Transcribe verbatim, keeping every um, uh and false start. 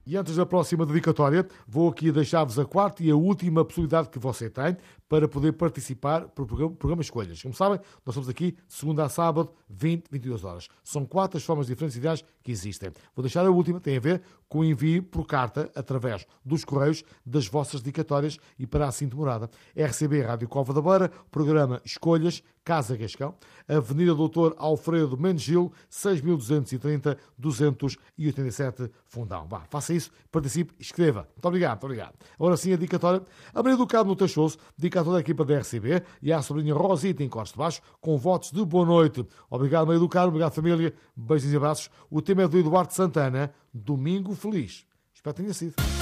E antes da próxima dedicatória, vou aqui deixar-vos a quarta e a última possibilidade que você tem para poder participar para o programa, programa Escolhas. Como sabem, nós estamos aqui de segunda a sábado, vinte, vinte e duas horas. São quatro as formas diferenciais que existem. Vou deixar a última, tem a ver com o envio por carta, através dos correios, das vossas dedicatórias e para a cinta morada. R C B Rádio Cova da Beira, programa Escolhas, Casa Gascão, Avenida Doutor Alfredo Mendes Gil, seis mil duzentos e trinta, duzentos e oitenta e sete, Fundão. Vá, faça isso, participe, escreva. Muito obrigado, muito obrigado. Agora sim, a dedicatória. A Maria do Carmo no Tachoso, dedica a toda a equipa da R C B e à sobrinha Rosita em Costa de Baixo, com votos de boa noite. Obrigado, Maria do Carmo, obrigado, família. Beijos e abraços. O tema é do Eduardo Santana, Domingo Feliz. Espero que tenha sido.